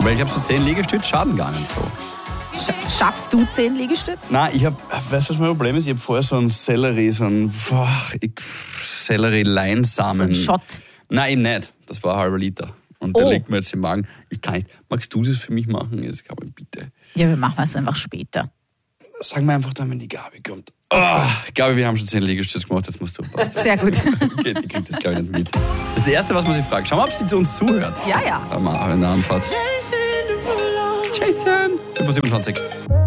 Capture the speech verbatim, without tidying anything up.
Weil ich habe so zehn Liegestütze, schaden gar nicht so. Sch- Schaffst du zehn Liegestütze? Nein, ich habe, weißt du, was mein Problem ist? Ich habe vorher so einen Sellerie, so einen boah, ich- Sellerie-Leinsamen. So ein Shot. Nein, eben nicht. Das war ein halber Liter. Und der Oh. liegt mir jetzt im Magen. Ich kann nicht. Magst du das für mich machen? Jetzt kann man bitte. Ja, wir machen es einfach später. Sag mir einfach dann, wenn die Gabi kommt. Oh, Gabi, wir haben schon zehn Liegestütze gemacht, jetzt musst du aufpassen. Sehr gut. Okay, die kriegt das glaube ich nicht mit. Das ist das Erste, was man sich fragt. Schau mal, ob sie zu uns zuhört. Ja, ja. Da machen wir eine Anfahrt. Jason! Jason! fünf Uhr siebenundzwanzig.